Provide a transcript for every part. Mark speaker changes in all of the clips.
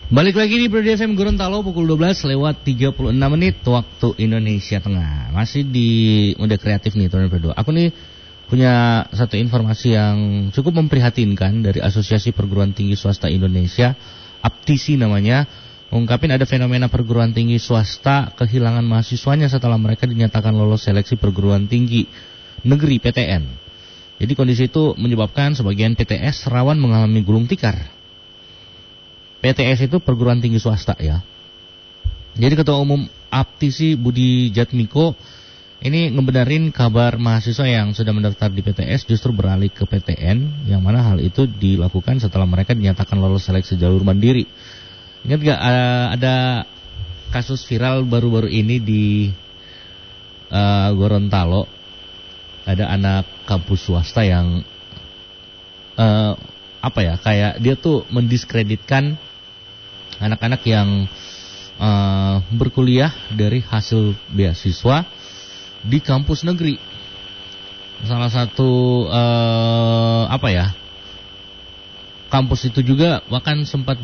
Speaker 1: Balik lagi di Pro FM Gorontalo pukul 12 lewat 36 menit waktu Indonesia Tengah. Masih di mode kreatif nih teman berdua. Aku nih punya satu informasi yang cukup memprihatinkan dari Asosiasi Perguruan Tinggi Swasta Indonesia, APTISI namanya, mengungkapin ada fenomena perguruan tinggi swasta kehilangan mahasiswanya setelah mereka dinyatakan lolos seleksi perguruan tinggi negeri PTN. Jadi kondisi itu menyebabkan sebagian PTS rawan mengalami gulung tikar. PTS itu perguruan tinggi swasta ya. Jadi Ketua Umum APTISI Budi Jatmiko ini ngebenarin kabar mahasiswa yang sudah mendaftar di PTS justru beralih ke PTN, yang mana hal itu dilakukan setelah mereka dinyatakan lolos seleksi jalur mandiri. Ingat gak ada kasus viral baru-baru ini di Gorontalo, ada anak kampus swasta yang kayak dia tuh mendiskreditkan anak-anak yang berkuliah dari hasil beasiswa di kampus negeri. Salah satu kampus itu juga bahkan sempat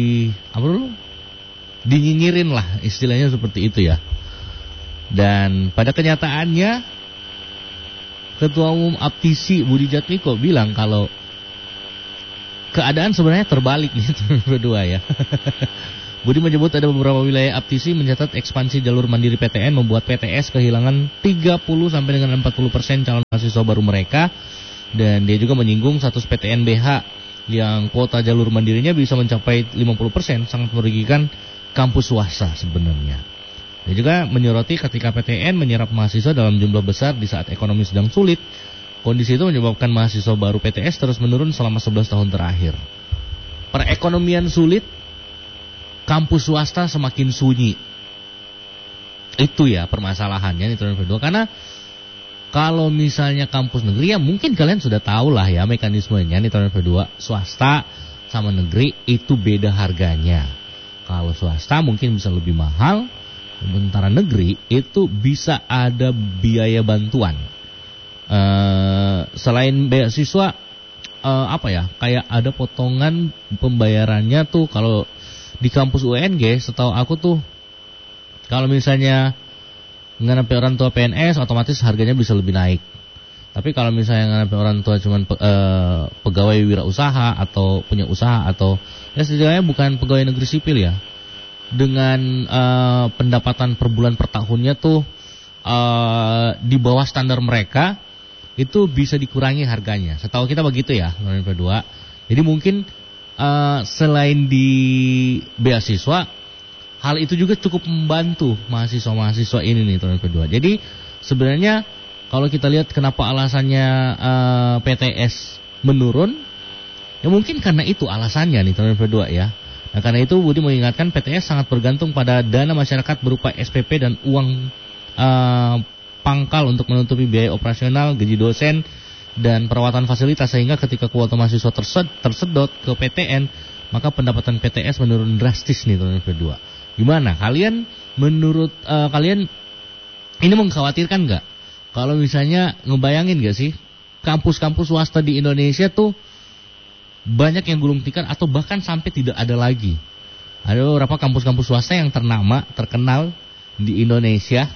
Speaker 1: dinyinyirin lah, istilahnya seperti itu ya. Dan pada kenyataannya Ketua Umum APTISI Budi Jatmiko bilang kalau keadaan sebenarnya terbalik nih berdua ya. Budi menyebut ada beberapa wilayah APTISI mencatat ekspansi jalur mandiri PTN membuat PTS kehilangan 30 sampai dengan 40% calon mahasiswa baru mereka. Dan dia juga menyinggung status PTN BH yang kuota jalur mandirinya bisa mencapai 50%, sangat merugikan kampus swasta sebenarnya. Dia juga menyoroti ketika PTN menyerap mahasiswa dalam jumlah besar di saat ekonomi sedang sulit. Kondisi itu menyebabkan mahasiswa baru PTS terus menurun selama 11 tahun terakhir. Perekonomian sulit, kampus swasta semakin sunyi. Itu ya permasalahannya nih teman-teman berdua. Karena kalau misalnya kampus negeri ya mungkin kalian sudah tahu lah ya mekanismenya nih teman-teman berdua. Swasta sama negeri itu beda harganya. Kalau swasta mungkin bisa lebih mahal, sementara negeri itu bisa ada biaya bantuan. Selain beasiswa kayak ada potongan pembayarannya tuh kalau di kampus UNG. Setahu aku tuh kalau misalnya nganapi orang tua PNS otomatis harganya bisa lebih naik. Tapi kalau misalnya nganapi orang tua cuman pegawai wirausaha atau punya usaha atau ya setidaknya bukan pegawai negeri sipil ya, dengan pendapatan per bulan per tahunnya tuh di bawah standar mereka, itu bisa dikurangi harganya. Setahu kita begitu ya, teman-teman berdua. Jadi mungkin selain di beasiswa, hal itu juga cukup membantu mahasiswa-mahasiswa ini nih, teman-teman berdua. Jadi sebenarnya kalau kita lihat kenapa alasannya PTS menurun, ya mungkin karena itu alasannya nih, teman-teman berdua ya. Nah, karena itu Budi mengingatkan PTS sangat bergantung pada dana masyarakat berupa SPP dan uang pangkal untuk menutupi biaya operasional, gaji dosen, dan perawatan fasilitas. Sehingga ketika kuota mahasiswa tersedot ke PTN, maka pendapatan PTS menurun drastis nih teman-teman berdua. Gimana? Menurut kalian ini mengkhawatirkan nggak? Kalau misalnya ngebayangin nggak sih kampus-kampus swasta di Indonesia tuh banyak yang gulung tikar atau bahkan sampai tidak ada lagi. Ada beberapa kampus-kampus swasta yang terkenal di Indonesia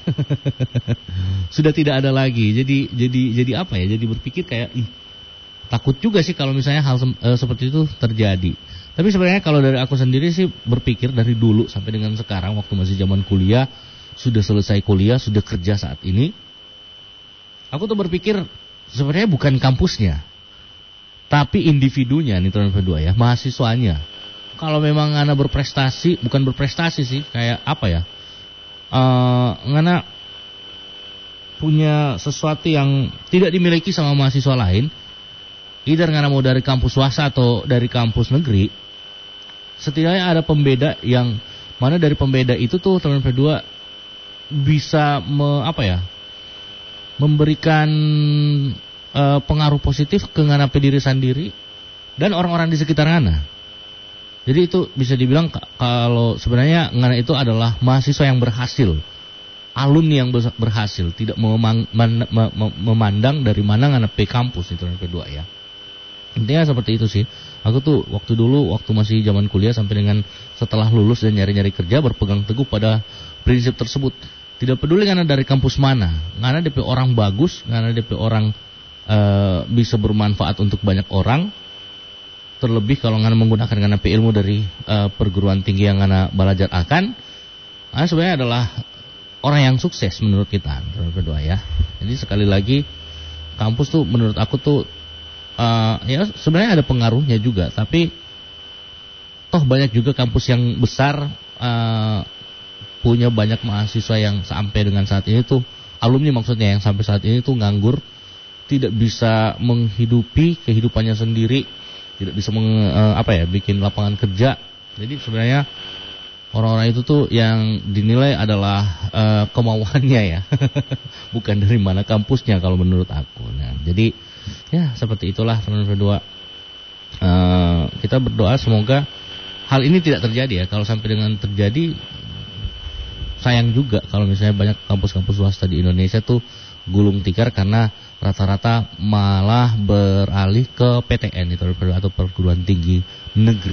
Speaker 1: sudah tidak ada lagi. Jadi apa ya? Jadi berpikir kayak takut juga sih kalau misalnya hal seperti itu terjadi. Tapi sebenarnya kalau dari aku sendiri sih berpikir dari dulu sampai dengan sekarang waktu masih zaman kuliah, sudah selesai kuliah, sudah kerja saat ini, aku tuh berpikir sebenarnya bukan kampusnya, tapi individunya nih teman-teman berdua ya, mahasiswanya. Kalau memang anak berprestasi, bukan berprestasi sih, kayak apa ya? Ngana punya sesuatu yang tidak dimiliki sama mahasiswa lain, either ngana mau dari kampus swasta atau dari kampus negeri, setidaknya ada pembeda yang mana dari pembeda itu tuh teman berdua bisa memberikan pengaruh positif ke ngana diri sendiri dan orang-orang di sekitar ngana. Jadi itu bisa dibilang kalau sebenarnya ngana itu adalah mahasiswa yang berhasil, alumni yang berhasil, tidak memandang dari mana ngana kampus itu yang kedua ya. Intinya seperti itu sih. Aku tuh waktu masih zaman kuliah sampai dengan setelah lulus dan nyari-nyari kerja berpegang teguh pada prinsip tersebut. Tidak peduli karena dari kampus mana, karena DP orang bagus, karena DP orang bisa bermanfaat untuk banyak orang. Terlebih kalau ngana menggunakan karena ilmu dari perguruan tinggi yang ngana belajar akan, sebenarnya adalah orang yang sukses menurut kita berdua ya. Jadi sekali lagi kampus tuh menurut aku tuh ya sebenarnya ada pengaruhnya juga, tapi toh banyak juga kampus yang besar punya banyak mahasiswa yang sampai dengan saat ini tuh alumni maksudnya yang sampai saat ini tuh nganggur, tidak bisa menghidupi kehidupannya sendiri, tidak bisa bikin lapangan kerja. Jadi sebenarnya orang-orang itu tuh yang dinilai adalah kemauannya ya, bukan dari mana kampusnya kalau menurut aku. Nah, jadi ya seperti itulah teman-teman berdua. Kita berdoa semoga hal ini tidak terjadi ya. Kalau sampai dengan terjadi, sayang juga kalau misalnya banyak kampus-kampus swasta di Indonesia tuh gulung tikar karena rata-rata malah beralih ke PTN itu atau perguruan tinggi negeri.